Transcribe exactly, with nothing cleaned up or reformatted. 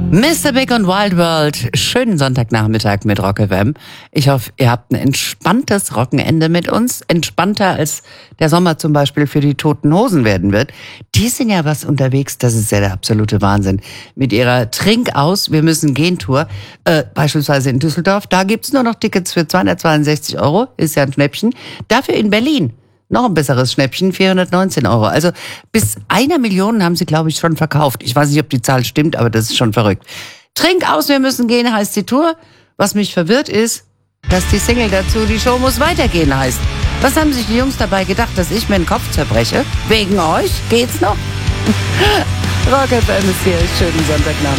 Mister Big und Wild World, schönen Sonntagnachmittag mit Rock F M. Ich hoffe, ihr habt ein entspanntes Wochenende mit uns. Entspannter als der Sommer zum Beispiel für die Toten Hosen werden wird. Die sind ja was unterwegs, das ist ja der absolute Wahnsinn. Mit ihrer Trink aus, wir müssen gehen Tour, äh, beispielsweise in Düsseldorf, da gibt's nur noch Tickets für zweihundertzweiundsechzig Euro, ist ja ein Schnäppchen. Dafür in Berlin noch ein besseres Schnäppchen, vierhundertneunzehn Euro. Also bis einer Million haben sie, glaube ich, schon verkauft. Ich weiß nicht, ob die Zahl stimmt, aber das ist schon verrückt. Trink aus, wir müssen gehen, heißt die Tour. Was mich verwirrt ist, dass die Single dazu, die Show muss weitergehen, heißt. Was haben sich die Jungs dabei gedacht, dass ich mir den Kopf zerbreche? Wegen euch? Geht's noch? Rock F M ist hier, schönen Sonntagnachmittag.